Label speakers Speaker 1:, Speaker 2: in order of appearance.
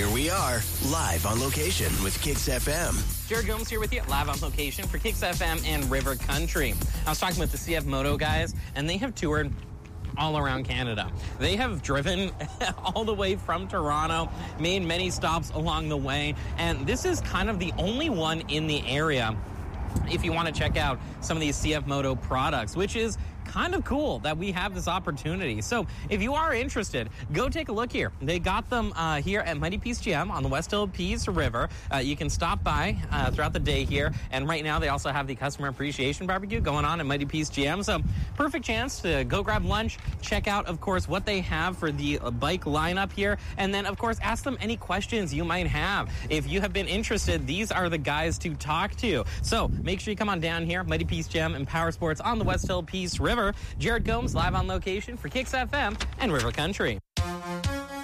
Speaker 1: Here we are, live on location with Kicks FM.
Speaker 2: Jared Gomes here with you, live on location for Kicks FM and River Country. I was talking with the CF Moto guys, and they have toured all around Canada. They have driven all the way from Toronto, made many stops along the way, and this is kind of the only one in the area if you want to check out some of these CF Moto products, which is kind of cool that we have this opportunity. So if you are interested, go take a look here. They got them here at Mighty Peace GM on the West Hill Peace River. You can stop by throughout the day here. And right now they also have the Customer Appreciation Barbecue going on at Mighty Peace GM. So perfect chance to go grab lunch, check out, of course, what they have for the bike lineup here. And then, of course, ask them any questions you might have. If you have been interested, these are the guys to talk to. So make sure you come on down here, Mighty Peace GM and Power Sports on the West Hill Peace River. Jared Gomes live on location for Kicks FM and River Country.